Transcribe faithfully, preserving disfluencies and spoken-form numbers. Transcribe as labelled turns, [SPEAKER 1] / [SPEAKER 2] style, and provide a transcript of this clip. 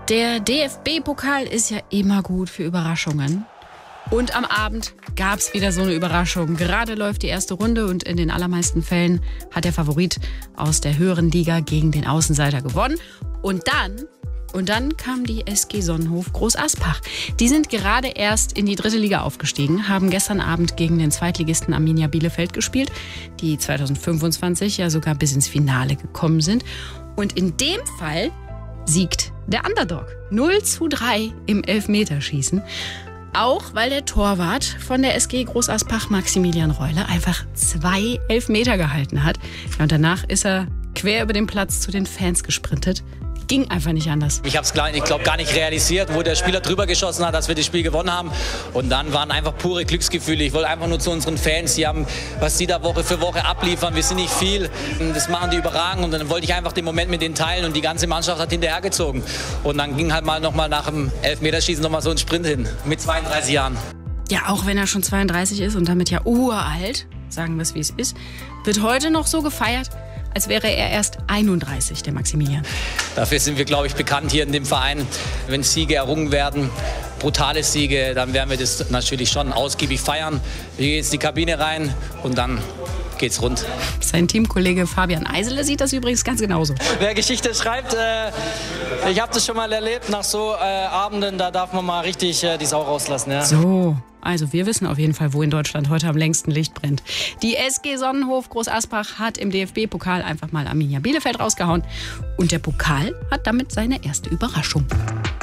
[SPEAKER 1] Der D F B-Pokal ist ja immer gut für Überraschungen. Und am Abend gab es wieder so eine Überraschung. Gerade läuft die erste Runde und in den allermeisten Fällen hat der Favorit aus der höheren Liga gegen den Außenseiter gewonnen. Und dann, und dann kam die S G Sonnenhof Groß Aspach. Die sind gerade erst in die dritte Liga aufgestiegen, haben gestern Abend gegen den Zweitligisten Arminia Bielefeld gespielt, die zweitausendfünfundzwanzig ja sogar bis ins Finale gekommen sind. Und in dem Fall siegt der Underdog. null zu drei im Elfmeterschießen. Auch weil der Torwart von der S G Groß Aspach, Maximilian Reule, einfach zwei Elfmeter gehalten hat. Ja, und danach ist er quer über den Platz zu den Fans gesprintet. Ging einfach nicht anders.
[SPEAKER 2] Ich habe es, ich glaube, gar nicht realisiert, wo der Spieler drüber geschossen hat, dass wir das Spiel gewonnen haben. Und dann waren einfach pure Glücksgefühle. Ich wollte einfach nur zu unseren Fans, die haben, was die da Woche für Woche abliefern. Wir sind nicht viel, das machen die überragend. Und dann wollte ich einfach den Moment mit denen teilen und die ganze Mannschaft hat hinterhergezogen. Und dann ging halt mal noch mal nach dem Elfmeterschießen noch mal so ein Sprint hin, mit zweiunddreißig Jahren.
[SPEAKER 1] Ja, auch wenn er schon zweiunddreißig ist und damit ja uralt, sagen wir es wie es ist, wird heute noch so gefeiert, als wäre er erst einunddreißig, der Maximilian.
[SPEAKER 2] Dafür sind wir, glaube ich, bekannt hier in dem Verein. Wenn Siege errungen werden, brutale Siege, dann werden wir das natürlich schon ausgiebig feiern. Wir gehen jetzt in die Kabine rein und dann geht's rund.
[SPEAKER 1] Sein Teamkollege Fabian Eisele sieht das übrigens ganz genauso.
[SPEAKER 3] Wer Geschichte schreibt, äh, ich habe das schon mal erlebt, nach so äh, Abenden, da darf man mal richtig äh, die Sau rauslassen. Ja.
[SPEAKER 1] So, also wir wissen auf jeden Fall, wo in Deutschland heute am längsten Licht brennt. Die S G Sonnenhof Groß Aspach hat im D F B-Pokal einfach mal Arminia Bielefeld rausgehauen. Und der Pokal hat damit seine erste Überraschung.